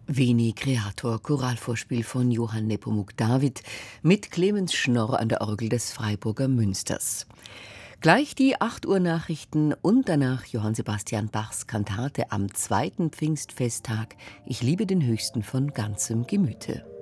Veni Creator, Choralvorspiel von Johann Nepomuk David mit Clemens Schnorr an der Orgel des Freiburger Münsters. Gleich die 8 Uhr Nachrichten und danach Johann Sebastian Bachs Kantate am zweiten Pfingstfesttag. Ich liebe den Höchsten von ganzem Gemüte.